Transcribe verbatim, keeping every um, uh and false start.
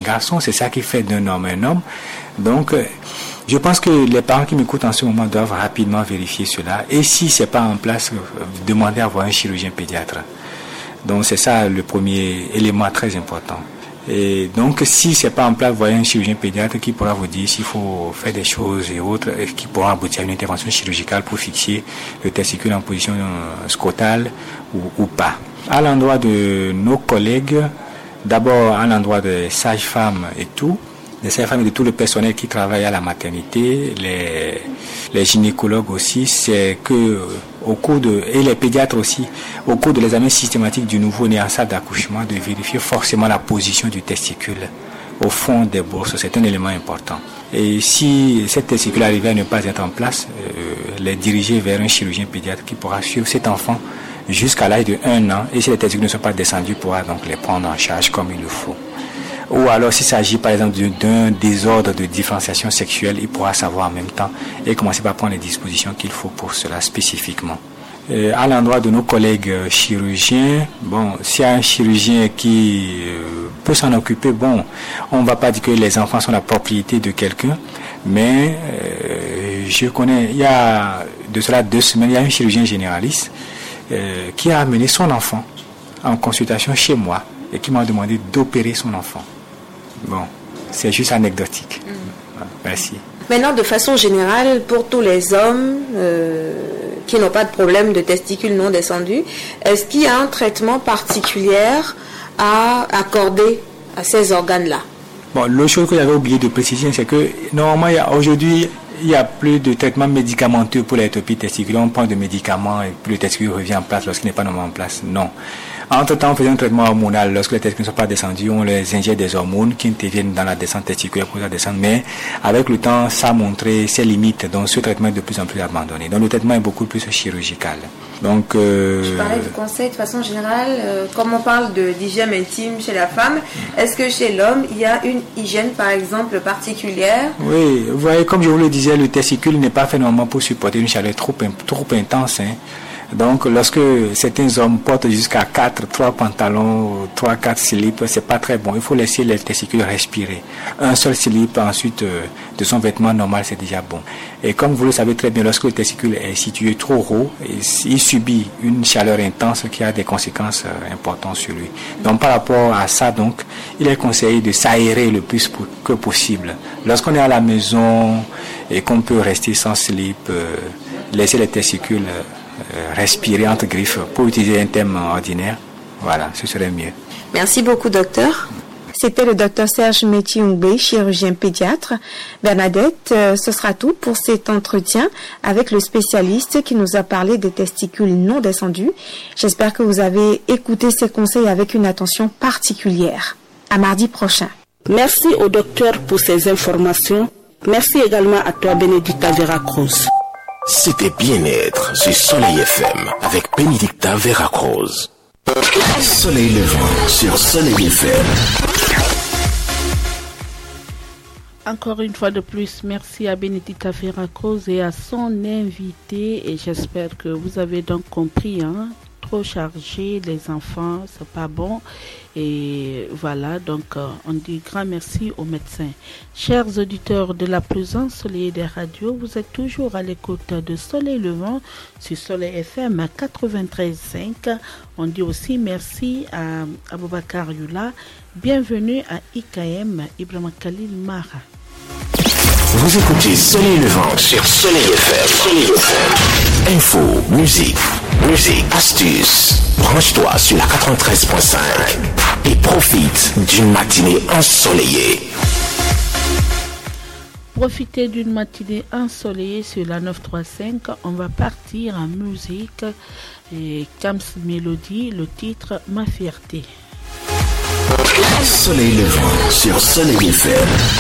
garçon. C'est ça qui fait d'un homme un homme. Donc, euh, je pense que les parents qui m'écoutent en ce moment doivent rapidement vérifier cela. Et si c'est pas en place, euh, demander à voir un chirurgien pédiatre. Donc, c'est ça le premier élément très important. Et donc, si c'est pas en place, voyez un chirurgien pédiatre qui pourra vous dire s'il faut faire des choses et autres, et qui pourra aboutir à une intervention chirurgicale pour fixer le testicule en position euh, scotale ou, ou pas. À l'endroit de nos collègues, d'abord à l'endroit des sages-femmes et tout, les sages-femmes et de tout le personnel qui travaille à la maternité, les, les gynécologues aussi, c'est que au cours de, et les pédiatres aussi, au cours de l'examen systématique du nouveau-né en salle d'accouchement, de vérifier forcément la position du testicule au fond des bourses. C'est un élément important. Et si cette testicule arrivait à ne pas être en place, euh, les diriger vers un chirurgien pédiatre qui pourra suivre cet enfant jusqu'à l'âge de un an. Et si les testicules ne sont pas descendus, pourra donc les prendre en charge comme il le faut. Ou alors s'il s'agit par exemple d'un désordre de différenciation sexuelle, il pourra savoir en même temps et commencer par prendre les dispositions qu'il faut pour cela spécifiquement. Euh, à l'endroit de nos collègues chirurgiens, bon, s'il y a un chirurgien qui euh, peut s'en occuper, bon, on ne va pas dire que les enfants sont la propriété de quelqu'un, mais euh, je connais, il y a de cela deux semaines, il y a un chirurgien généraliste euh, qui a amené son enfant en consultation chez moi et qui m'a demandé d'opérer son enfant. Bon, c'est juste anecdotique. Mmh. Merci. Maintenant, de façon générale, pour tous les hommes euh, qui n'ont pas de problème de testicules non descendus, est-ce qu'il y a un traitement particulier à accorder à ces organes-là? Bon, l'autre chose que j'avais oublié de préciser, c'est que normalement, il y a, aujourd'hui, il n'y a plus de traitement médicamenteux pour l'atopies testiculaire. On prend des médicaments et puis le testicule revient en place lorsqu'il n'est pas normalement en place. Non. Entre-temps, on faisait un traitement hormonal. Lorsque les testicules ne sont pas descendus, on les injecte des hormones qui interviennent dans la descente testiculaire pour la descente. Mais avec le temps, ça a montré ses limites. Donc ce traitement est de plus en plus abandonné. Donc le traitement est beaucoup plus chirurgical. Donc, euh... Je parlais du conseil de façon générale. Euh, comme on parle de, d'hygiène intime chez la femme, est-ce que chez l'homme, il y a une hygiène, par exemple, particulière? Oui, vous voyez, comme je vous le disais, le testicule n'est pas fait normalement pour supporter une chaleur trop, trop intense. Hein. Donc, lorsque certains hommes portent jusqu'à quatre, trois pantalons, trois, quatre slips, c'est pas très bon. Il faut laisser les testicules respirer. Un seul slip, ensuite, euh, de son vêtement normal, c'est déjà bon. Et comme vous le savez très bien, lorsque le testicule est situé trop haut, il subit une chaleur intense qui a des conséquences euh, importantes sur lui. Donc, par rapport à ça, donc, il est conseillé de s'aérer le plus pour, que possible. Lorsqu'on est à la maison et qu'on peut rester sans slip, euh, laisser les testicules euh, respirer entre griffes, pour utiliser un terme ordinaire, voilà, ce serait mieux. Merci beaucoup, docteur. C'était le docteur Serge Métiungbe, chirurgien pédiatre. Bernadette, euh, ce sera tout pour cet entretien avec le spécialiste qui nous a parlé des testicules non descendus. J'espère que vous avez écouté ces conseils avec une attention particulière. À mardi prochain. Merci au docteur pour ces informations. Merci également à toi, Bénédicta Veracruz. C'était Bien-être sur Soleil F M avec Bénédicta Veracruz. Soleil levant sur Soleil F M. Encore une fois de plus, merci à Bénédicta Veracruz et à son invité. Et j'espère que vous avez donc compris, hein, trop chargé les enfants, c'est pas bon. Et voilà, donc euh, on dit grand merci aux médecins. Chers auditeurs de la plus ensoleillée des radios, vous êtes toujours à l'écoute de Soleil Levant sur Soleil F M à quatre-vingt-treize virgule cinq. On dit aussi merci à Aboubakar Yula. Bienvenue à I K M Ibrahima Khalil Mara. Vous écoutez Soleil Levant sur Soleil F M. Soleil F M. Info, musique, musique, astuces. Branche-toi sur la quatre-vingt-treize virgule cinq et profite d'une matinée ensoleillée. Profitez d'une matinée ensoleillée sur la neuf cent trente-cinq. On va partir en musique. Et Kams Mélodie, le titre Ma fierté. Soleil Levant sur Soleil F M.